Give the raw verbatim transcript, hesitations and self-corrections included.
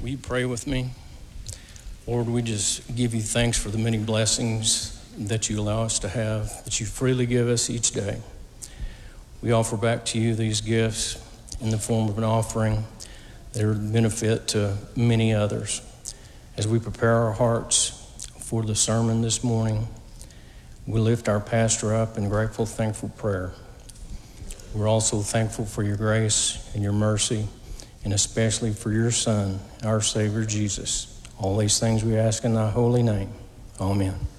Will you pray with me? Lord, we just give you thanks for the many blessings that you allow us to have, that you freely give us each day. We offer back to you these gifts in the form of an offering that are a benefit to many others. As we prepare our hearts for the sermon this morning, we lift our pastor up in grateful, thankful prayer. We're also thankful for your grace and your mercy, and especially for your Son, our Savior, Jesus. All these things we ask in thy holy name. Amen.